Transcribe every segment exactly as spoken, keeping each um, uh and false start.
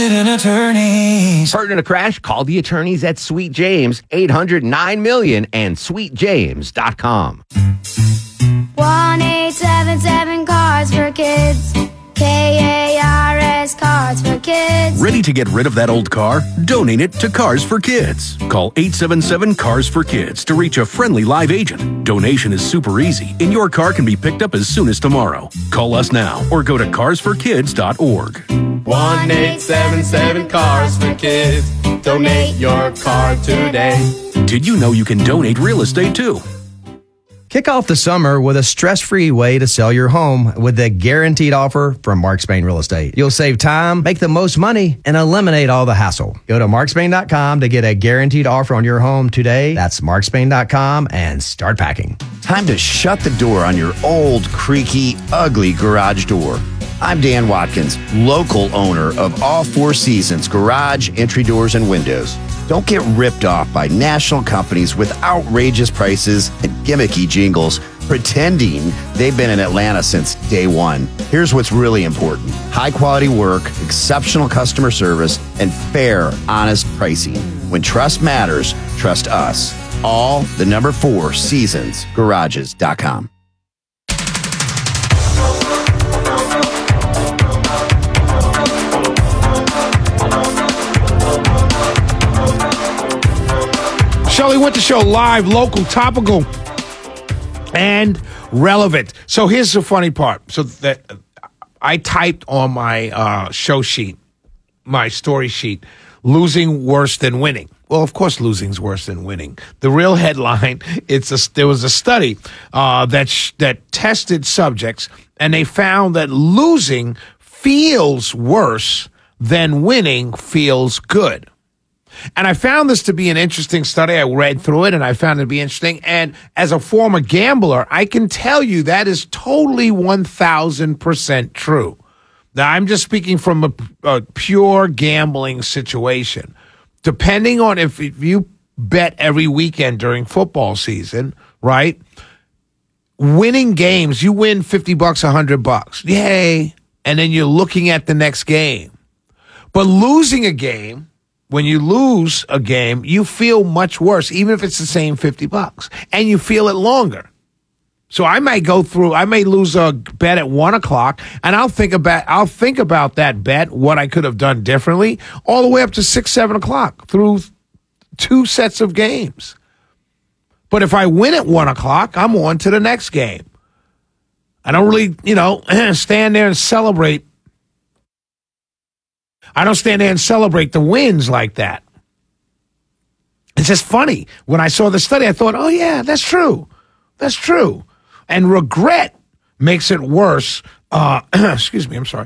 Attorneys. Hurt in a crash? Call the attorneys at Sweet James, eight hundred nine million and sweet james dot com. one eight seven seven Cars for Kids. K A R S Cars for Kids. Ready to get rid of that old car? Donate it to Cars for Kids. Call eight seven seven Cars for Kids to reach a friendly live agent. Donation is super easy, and your car can be picked up as soon as tomorrow. Call us now or go to cars for kids dot org. one eight seven seven Cars for Kids. Donate your car today. Did you know you can donate real estate too? Kick off the summer with a stress-free way to sell your home with the guaranteed offer from Mark Spain Real Estate. You'll save time, make the most money, and eliminate all the hassle. Go to mark spain dot com to get a guaranteed offer on your home today. That's mark spain dot com and start packing. Time to shut the door on your old, creaky, ugly garage door. I'm Dan Watkins, local owner of All Four Seasons Garage, Entry Doors, and Windows. Don't get ripped off by national companies with outrageous prices and gimmicky jingles pretending they've been in Atlanta since day one. Here's what's really important: high quality work, exceptional customer service, and fair, honest pricing. When trust matters, trust us. All the number four seasons garages dot com. Shelley Winter Show, live, local, topical, and relevant. So here's the funny part. So that I typed on my uh, show sheet, my story sheet, losing worse than winning. Well, of course, losing's worse than winning. The real headline, it's a, there was a study uh, that sh- that tested subjects, and they found that losing feels worse than winning feels good. And I found this to be an interesting study. I read through it, and I found it to be interesting. And as a former gambler, I can tell you that is totally one thousand percent true. Now, I'm just speaking from a, a pure gambling situation. Depending on if, if you bet every weekend during football season, right? Winning games, you win fifty bucks, one hundred bucks. Yay. And then you're looking at the next game. But losing a game, when you lose a game, you feel much worse, even if it's the same fifty bucks, and you feel it longer. So I might go through, I may lose a bet at one o'clock, and I'll think about, I'll think about that bet, what I could have done differently, all the way up to six, seven o'clock through two sets of games. But if I win at one o'clock, I'm on to the next game. I don't really, you know, stand there and celebrate. I don't stand there and celebrate the wins like that. It's just funny. When I saw the study, I thought, oh, yeah, that's true. That's true. And regret makes it worse. Uh, excuse me, I'm sorry.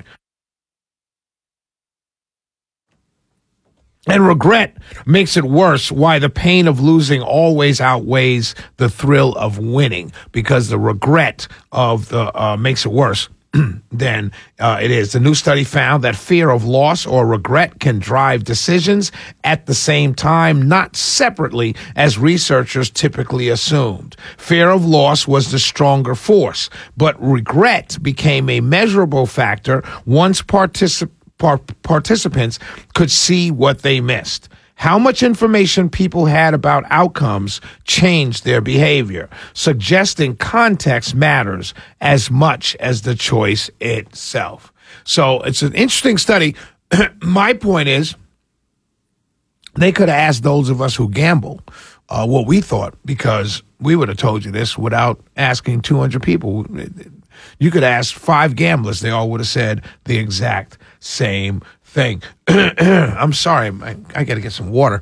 And regret makes it worse why the pain of losing always outweighs the thrill of winning, because the regret of the uh, makes it worse. Then uh, it is. The new study found that fear of loss or regret can drive decisions at the same time, not separately, as researchers typically assumed. Fear of loss was the stronger force, but regret became a measurable factor once particip- par- participants could see what they missed. How much information people had about outcomes changed their behavior, suggesting context matters as much as the choice itself. So it's an interesting study. My point is, they could have asked those of us who gamble uh, what we thought, because we would have told you this without asking two hundred people. You could ask five gamblers. They all would have said the exact same thing. I'm sorry. I, I got to get some water.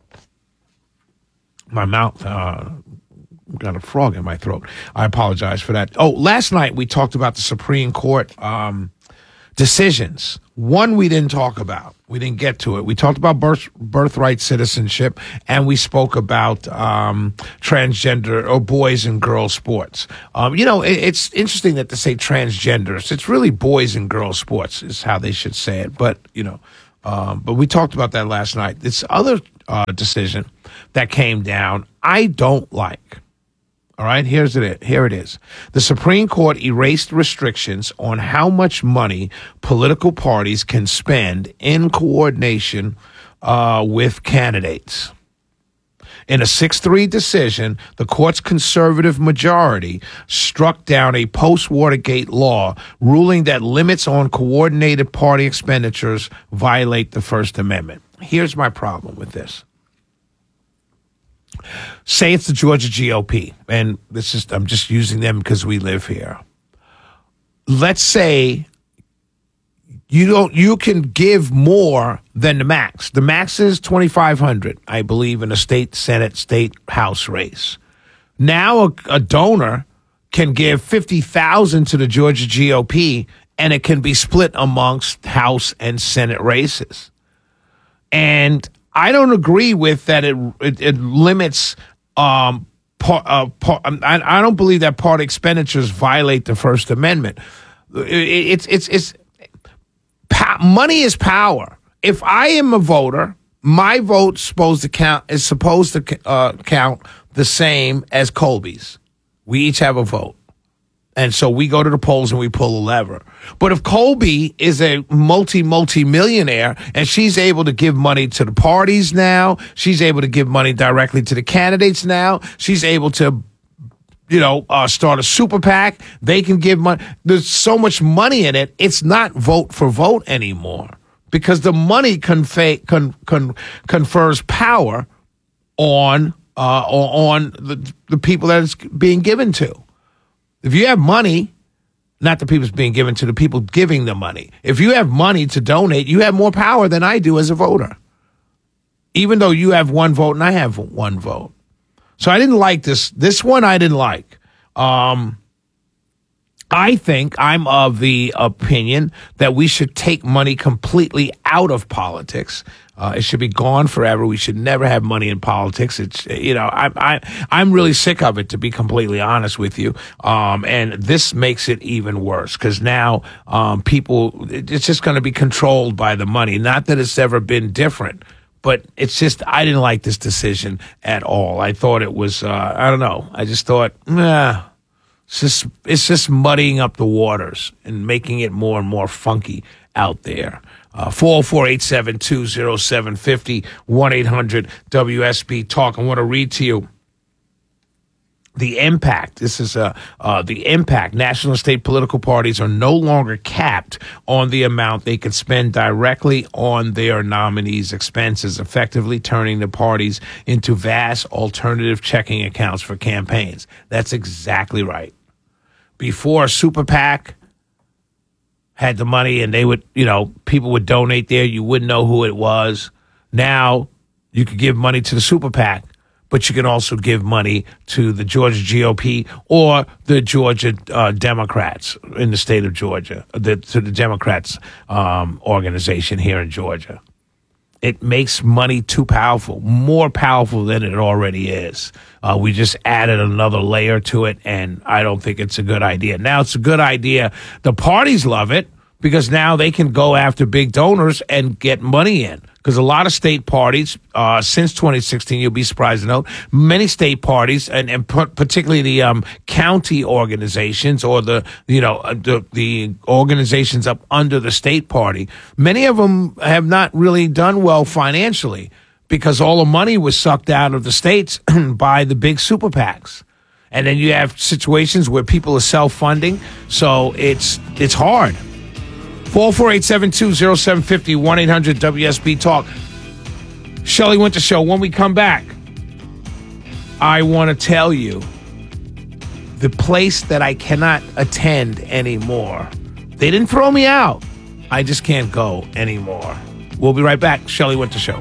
My mouth uh, got a frog in my throat. I apologize for that. Oh, last night we talked about the Supreme Court um, decisions. One we didn't talk about. We didn't get to it. We talked about birth, birthright citizenship, and we spoke about um, transgender or boys and girls sports. Um, you know, it, it's interesting that they say transgenders. It's really boys and girls sports is how they should say it. But, you know, um, but we talked about that last night. This other uh, decision that came down, I don't like. All right, here's it. Here it is. The Supreme Court erased restrictions on how much money political parties can spend in coordination uh, with candidates. In a six three decision, the court's conservative majority struck down a post-Watergate law ruling that limits on coordinated party expenditures violate the First Amendment. Here's my problem with this. Say it's the Georgia G O P, and this is I'm just using them because we live here. Let's say you don't you can give more than the max. The max is twenty-five hundred, I believe, in a state Senate, state House race. Now a, a donor can give fifty thousand to the Georgia G O P, and it can be split amongst House and Senate races. And I don't agree with that. It it, it limits. Um, par, uh, par, I, I don't believe that party expenditures violate the First Amendment. It, it's it's it's pa- money is power. If I am a voter, my vote's supposed to count is supposed to uh, count the same as Colby's. We each have a vote. And so we go to the polls and we pull a lever. But if Colby is a multi, multi-millionaire and she's able to give money to the parties now, she's able to give money directly to the candidates now, she's able to, you know, uh, start a super PAC, they can give money. There's so much money in it, it's not vote for vote anymore because the money confe- con- con- confers power on, uh, on the, the people that it's being given to. If you have money, not the people it's being given to, the people giving the money. If you have money to donate, you have more power than I do as a voter. Even though you have one vote and I have one vote. So I didn't like this. This one I didn't like. Um, I think I'm of the opinion that we should take money completely out of politics. Uh, it should be gone forever. We should never have money in politics. It's, you know, I, I, I'm really sick of it, to be completely honest with you. Um, and this makes it even worse because now um, people, it's just going to be controlled by the money. Not that it's ever been different, but it's just, I didn't like this decision at all. I thought it was, uh, I don't know. I just thought, nah. It's just, it's just muddying up the waters and making it more and more funky out there. Uh, four oh four, eight seven two, oh seven five oh, one eight hundred W S B Talk. I want to read to you the impact. This is uh, uh, the impact. National and state political parties are no longer capped on the amount they can spend directly on their nominees' expenses, effectively turning the parties into vast alternative checking accounts for campaigns. That's exactly right. Before, a super PAC had the money and they would, you know, people would donate there. You wouldn't know who it was. Now you could give money to the super PAC, but you can also give money to the Georgia G O P or the Georgia uh, Democrats in the state of Georgia, the, to the Democrats um, organization here in Georgia. It makes money too powerful, more powerful than it already is. Uh, we just added another layer to it, and I don't think it's a good idea. Now, it's a good idea. The parties love it because now they can go after big donors and get money in. Because a lot of state parties, uh, since twenty sixteen, you'll be surprised to know, many state parties, and, and particularly the um, county organizations or the, you know, the, the organizations up under the state party, many of them have not really done well financially because all the money was sucked out of the states by the big super PACs. And then you have situations where people are self-funding, so it's it's hard. four oh four, eight seven two, oh seven five oh, one eight hundred W S B Talk. Shelley Winter Show. When we come back, I want to tell you the place that I cannot attend anymore. They didn't throw me out. I just can't go anymore. We'll be right back. Shelley Winter Show.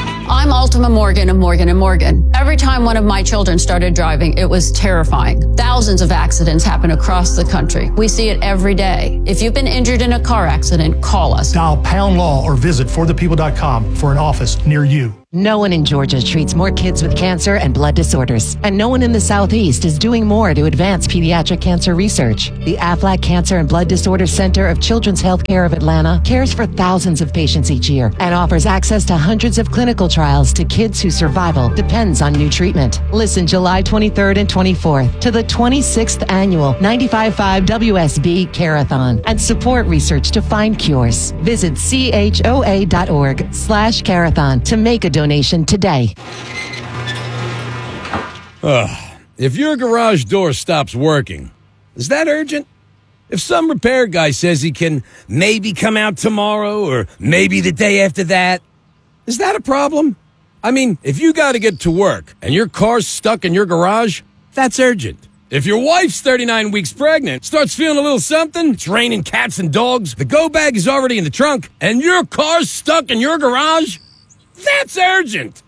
I'm Ultima Morgan of Morgan and Morgan. Every time one of my children started driving, it was terrifying. Thousands Thousands of accidents happen across the country. We see it every day. If you've been injured in a car accident, call us. Dial Pound Law or visit for the people dot com for an office near you. No one in Georgia treats more kids with cancer and blood disorders, and no one in the Southeast is doing more to advance pediatric cancer research. The Aflac Cancer and Blood Disorders Center of Children's Healthcare of Atlanta cares for thousands of patients each year and offers access to hundreds of clinical trials to kids whose survival depends on new treatment. Listen July twenty-third and twenty-fourth to the twenty-sixth annual ninety-five point five W S B Carathon and support research to find cures. Visit C H O A dot org slash Carathon to make a donation today. Ugh. If your garage door stops working, is that urgent? If some repair guy says he can maybe come out tomorrow or maybe the day after that, is that a problem? I mean, if you got to get to work and your car's stuck in your garage, that's urgent. If your wife's thirty-nine weeks pregnant, starts feeling a little something, it's raining cats and dogs, the go bag is already in the trunk, and your car's stuck in your garage, that's urgent.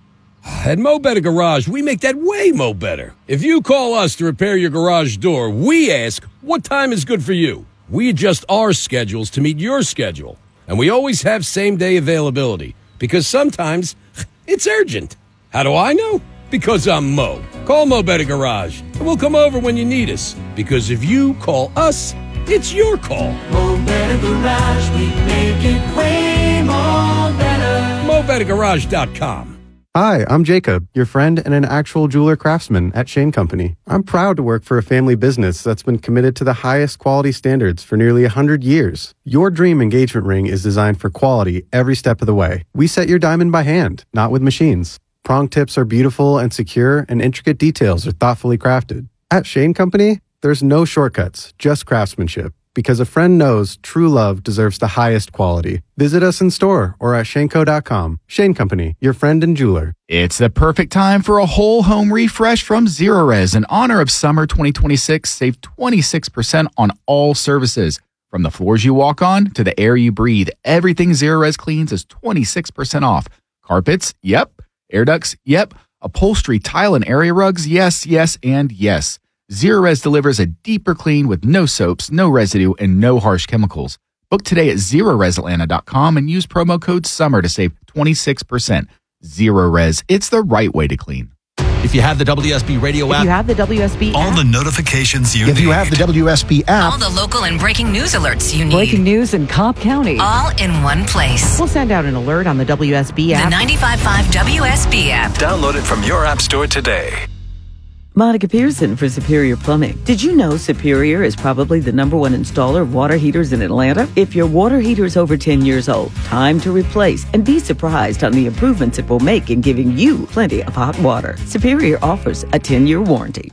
At Mo Better Garage, we make that way mo better. If you call us to repair your garage door, we ask, what time is good for you? We adjust our schedules to meet your schedule. And we always have same-day availability, because sometimes it's urgent. How do I know? Because I'm Mo. Call Mo Better Garage, and we'll come over when you need us. Because if you call us, it's your call. Mo Better Garage, we make it way more better. Mo Better Garage dot com. Hi, I'm Jacob, your friend and an actual jeweler craftsman at Shane Company. I'm proud to work for a family business that's been committed to the highest quality standards for nearly one hundred years. Your dream engagement ring is designed for quality every step of the way. We set your diamond by hand, not with machines. Prong tips are beautiful and secure, and intricate details are thoughtfully crafted. At Shane Company, there's no shortcuts, just craftsmanship. Because a friend knows true love deserves the highest quality. Visit us in store or at shane co dot com. Shane Company, your friend and jeweler. It's the perfect time for a whole home refresh from Zerorez. In honor of summer twenty twenty-six, save twenty-six percent on all services. From the floors you walk on to the air you breathe, everything Zerorez cleans is twenty-six percent off. Carpets? Yep. Air ducts? Yep. Upholstery, tile, and area rugs? Yes, yes, and yes. Zerorez delivers a deeper clean with no soaps, no residue, and no harsh chemicals. Book today at Zerorez Atlanta dot com and use promo code SUMMER to save twenty-six percent. Zerorez, it's the right way to clean. If you have the W S B radio app. If you have the W S B all app. the notifications you if need. If you have the W S B app. All the local and breaking news alerts you need. Breaking news in Cobb County. All in one place. We'll send out an alert on the W S B app. The ninety-five point five W S B app. Download it from your app store today. Monica Pearson for Superior Plumbing. Did you know Superior is probably the number one installer of water heaters in Atlanta? If your water heater is over ten years old, time to replace and be surprised on the improvements it will make in giving you plenty of hot water. Superior offers a ten-year warranty.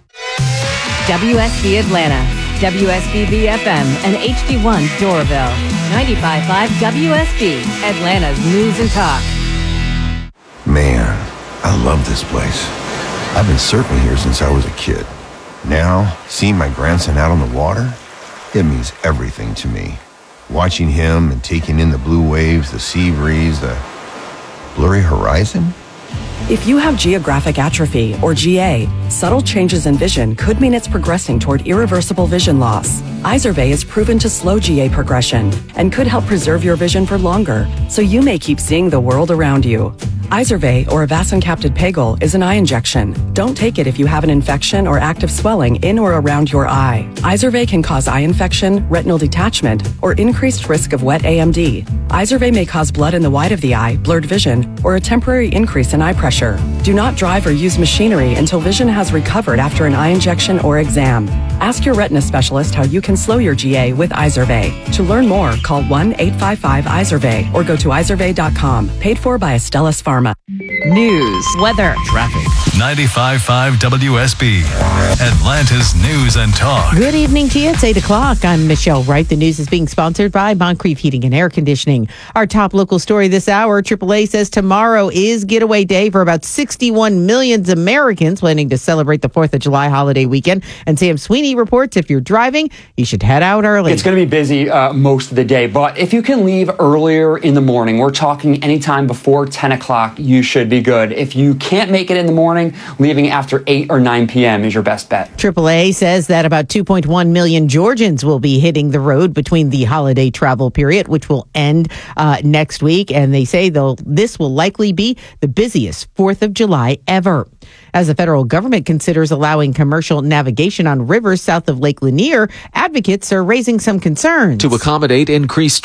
W S B Atlanta, W S B B F M, and H D one Doraville. ninety-five point five W S B, Atlanta's News and Talk. Man, I love this place. I've been surfing here since I was a kid. Now, seeing my grandson out on the water, it means everything to me. Watching him and taking in the blue waves, the sea breeze, the blurry horizon. If you have geographic atrophy, or G A, subtle changes in vision could mean it's progressing toward irreversible vision loss. Izervay is proven to slow G A progression and could help preserve your vision for longer, so you may keep seeing the world around you. Izervay, or avacincaptad pegol, is an eye injection. Don't take it if you have an infection or active swelling in or around your eye. Izervay can cause eye infection, retinal detachment, or increased risk of wet A M D. Izervay may cause blood in the white of the eye, blurred vision, or a temporary increase in eye pressure. Do not drive or use machinery until vision has recovered after an eye injection or exam. Ask your retina specialist how you can slow your G A with Izervay. To learn more, call one eight five five Izervay or go to izervay dot com. Paid for by Astellas Pharma. News, weather, traffic. ninety-five point five W S B, Atlanta's News and Talk. Good evening to you. It's eight o'clock. I'm Michelle Wright. The news is being sponsored by Moncrief Heating and Air Conditioning. Our top local story this hour, triple A says tomorrow is getaway day for about sixty-one million Americans planning to celebrate the fourth of July holiday weekend. And Sam Sweeney reports if you're driving, you should head out early. It's going to be busy uh, most of the day, but if you can leave earlier in the morning, we're talking anytime before ten o'clock, you should be be good. If you can't make it in the morning, leaving after eight or nine p.m. is your best bet. triple A says that about two point one million Georgians will be hitting the road between the holiday travel period, which will end uh, next week. And they say they'll, this will likely be the busiest fourth of July ever. As the federal government considers allowing commercial navigation on rivers south of Lake Lanier, advocates are raising some concerns. To accommodate increased